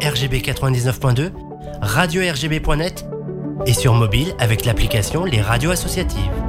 RGB 99.2, radio-rgb.net et sur mobile avec l'application Les Radios Associatives.